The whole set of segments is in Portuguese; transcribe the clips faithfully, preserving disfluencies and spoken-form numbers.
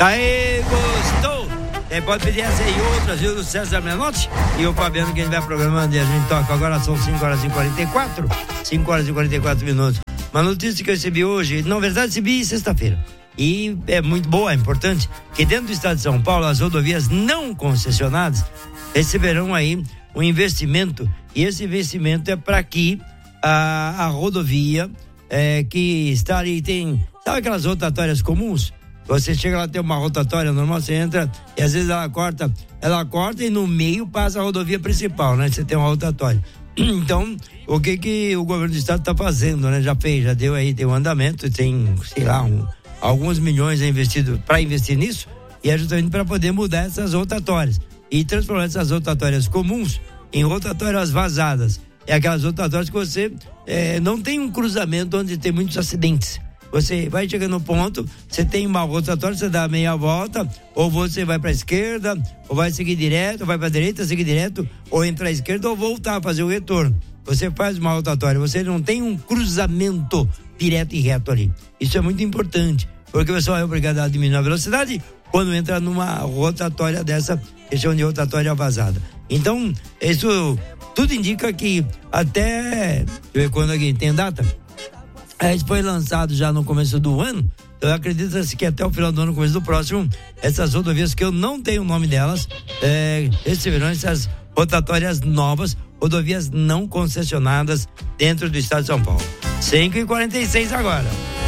Aí, gostou? Você pode pedir essa e outras, viu, do César Menotti e o Fabiano, que ele vai programando e a gente toca. Agora são cinco horas e quarenta e quatro, cinco horas e quarenta e quatro minutos. Uma notícia que eu recebi hoje, na verdade recebi sexta-feira, e é muito boa, é importante, que dentro do estado de São Paulo, as rodovias não concessionadas receberão aí um investimento, e esse investimento é para que a, a rodovia é, que está ali, tem, sabe aquelas rotatórias comuns? Você chega lá, tem uma rotatória normal, você entra e às vezes ela corta, ela corta e no meio passa a rodovia principal, né? Você tem uma rotatória. Então, o que que o governo do estado está fazendo, né? Já fez, já deu aí, tem um andamento, tem, sei lá, um, alguns milhões investido para investir nisso, e é justamente para poder mudar essas rotatórias e transformar essas rotatórias comuns em rotatórias vazadas. É aquelas rotatórias que você é, não tem um cruzamento onde tem muitos acidentes. Você vai chegando no ponto, você tem uma rotatória, você dá meia volta, ou você vai para a esquerda, ou vai seguir direto, ou vai para a direita, seguir direto, ou entrar à esquerda, ou voltar, fazer o retorno. Você faz uma rotatória, você não tem um cruzamento direto e reto ali. Isso é muito importante, porque o pessoal é obrigado a diminuir a velocidade quando entra numa rotatória dessa, que chama de rotatória vazada. Então, isso tudo indica que até, deixa eu ver quando aqui, tem data? Isso foi lançado já no começo do ano. Eu acredito que até o final do ano, começo do próximo, essas rodovias que eu não tenho o nome delas, é, receberão essas rotatórias novas, rodovias não concessionadas dentro do estado de São Paulo. cinco e quarenta e seis agora.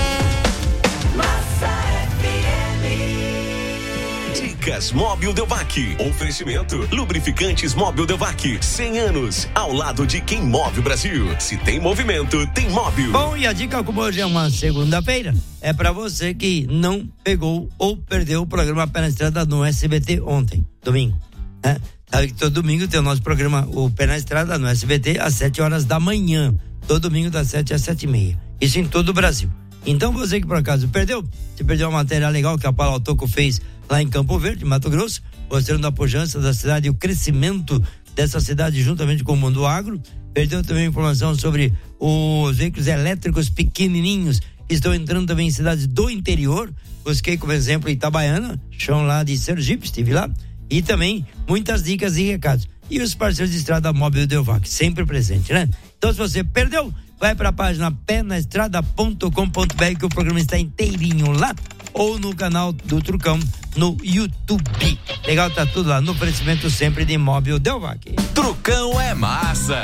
Dicas Móbil Delvac. Oferecimento Lubrificantes Móbil Delvac. cem anos ao lado de quem move o Brasil. Se tem movimento, tem móvel. Bom, e a dica, como hoje é uma segunda-feira, é pra você que não pegou ou perdeu o programa Pé na Estrada no S B T ontem, domingo, né? Sabe que todo domingo tem o nosso programa, o Pé na Estrada, no S B T, às sete horas da manhã. Todo domingo das sete às sete e meia. Isso em todo o Brasil. Então você que por acaso perdeu, se perdeu uma matéria legal que a Paula Toco fez lá em Campo Verde, Mato Grosso, mostrando a pujança da cidade e o crescimento dessa cidade juntamente com o mundo agro. Perdeu também informação sobre os veículos elétricos pequenininhos que estão entrando também em cidades do interior. Busquei como exemplo Itabaiana, chão lá de Sergipe, estive lá, e também muitas dicas e recados. E os parceiros de Estrada Móbil Delvac, sempre presente, né? Então, se você perdeu, vai para a página pé na estrada ponto com ponto b r, que o programa está inteirinho lá, ou no canal do Trucão no YouTube. Legal, tá tudo lá no oferecimento sempre de Móbil Delvac. Trucão é massa.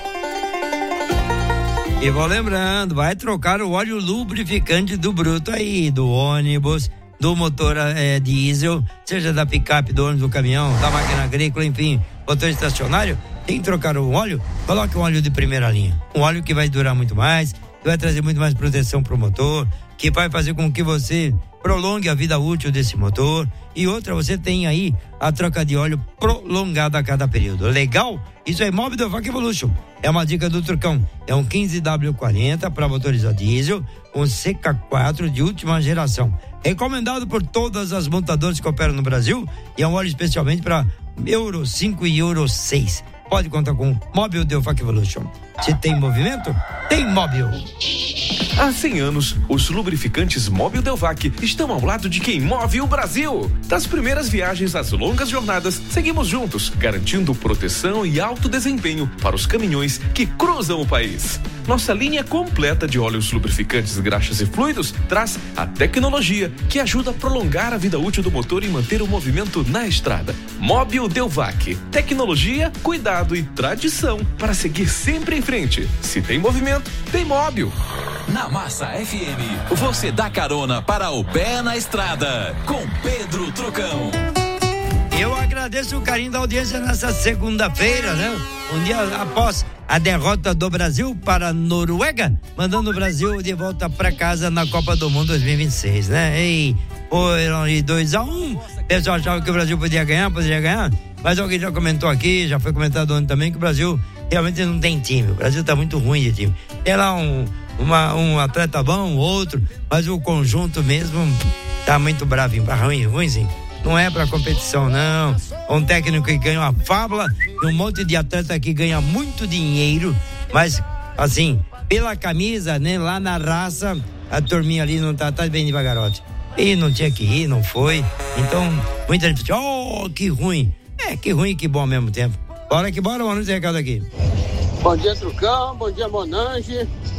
E vou lembrando, vai trocar o óleo lubrificante do bruto aí, do ônibus, do motor é, diesel, seja da picape, do ônibus, do caminhão, da máquina agrícola, enfim, motor estacionário. Tem que trocar o óleo, coloque um óleo de primeira linha. Um óleo que vai durar muito mais, que vai trazer muito mais proteção pro motor, que vai fazer com que você prolongue a vida útil desse motor. E outra, você tem aí a troca de óleo prolongada a cada período. Legal? Isso é Móbil Delvac Evolution. É uma dica do Trucão. É um quinze W quarenta para motores a diesel, um C K quatro de última geração. Recomendado por todas as montadoras que operam no Brasil, e é um óleo especialmente para Euro cinco e Euro seis. Pode contar com Móbil Delvac Evolution. Se tem movimento, tem móvel. Há cem anos, os lubrificantes Móbil Delvac estão ao lado de quem move o Brasil. Das primeiras viagens às longas jornadas, seguimos juntos, garantindo proteção e alto desempenho para os caminhões que cruzam o país. Nossa linha completa de óleos lubrificantes, graxas e fluidos traz a tecnologia que ajuda a prolongar a vida útil do motor e manter o movimento na estrada. Móbil Delvac. Tecnologia, cuidado e tradição para seguir sempre em frente. Se tem movimento, tem móvel. Na Massa F M, você dá carona para o Pé na Estrada, com Pedro Trucão. Eu agradeço o carinho da audiência nessa segunda-feira, né? Um dia após a derrota do Brasil para a Noruega, mandando o Brasil de volta para casa na Copa do Mundo dois mil e vinte e seis, né? E foram de dois a um, o pessoal achava que o Brasil podia ganhar, poderia ganhar, mas alguém já comentou aqui, já foi comentado ontem também, que o Brasil realmente não tem time. O Brasil tá muito ruim de time. Tem lá um, uma, um atleta bom, outro, mas o conjunto mesmo tá muito bravo, ruim, ruimzinho. Não é pra competição, não. Um técnico que ganha uma fábula e um monte de atleta que ganha muito dinheiro, mas, assim, pela camisa, né, lá na raça, a turminha ali não tá, tá bem devagarote. E não tinha que ir, não foi. Então, muita gente disse, oh, que ruim. É, que ruim e que bom ao mesmo tempo. Bora que bora, vamos recado aqui. Bom dia, Trucão, bom dia, Monange.